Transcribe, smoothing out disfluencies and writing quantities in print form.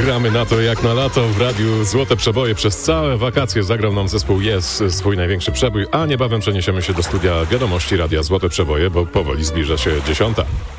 Gramy na to jak na lato w radiu Złote Przeboje. Przez całe wakacje zagrał nam zespół Yes swój największy przebój, a niebawem przeniesiemy się do studia wiadomości radia Złote Przeboje, bo powoli zbliża się 10:00.